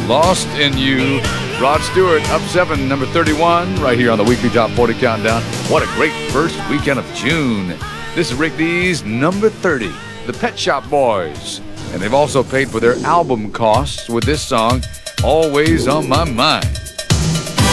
Lost in You. Rod Stewart, up 7, number 31, right here on the weekly Top 40 Countdown. What a great first weekend of June. This is Rick Dees, number 30, the Pet Shop Boys. And they've also paid for their album costs with this song, Always on My Mind.